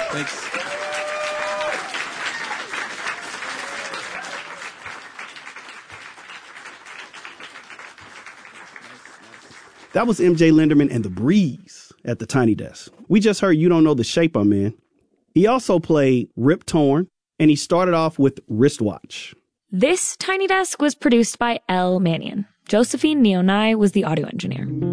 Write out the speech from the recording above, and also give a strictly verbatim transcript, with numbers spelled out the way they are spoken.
Thanks. That was M J Lenderman and the Breeze at the Tiny Desk. We just heard You Don't Know the Shape I'm In. He also played Rip Torn, and he started off with Wristwatch. This Tiny Desk was produced by Elle Mannion. Josephine Nionai was the audio engineer.